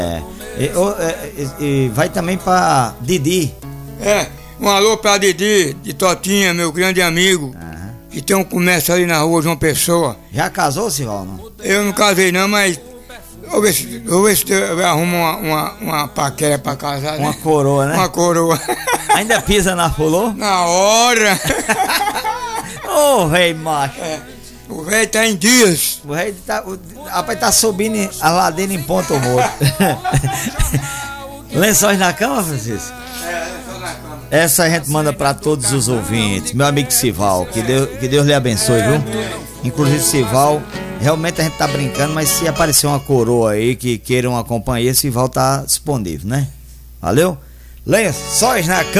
E vai também pra Didi. Um alô pra Didi, de Totinha, meu grande amigo. Que tem um comércio ali na rua João Pessoa. Já casou, Sival? Não? Eu não casei não, mas vou ver se eu arrumo uma paquera pra casar, né? Uma coroa, né? Uma coroa. Ainda pisa na fulô? Na hora. Ô, rei macho. O velho tá em dias. O rei rapaz tá subindo a ladeira em ponto morto. Lençóis na cama, Francisco? Essa a gente manda pra todos os ouvintes. Meu amigo Sival, que Deus lhe abençoe, viu? Inclusive, Sival, realmente a gente tá brincando, mas se aparecer uma coroa aí que queira uma companhia, Sival tá disponível, né? Valeu? Lençóis na cama.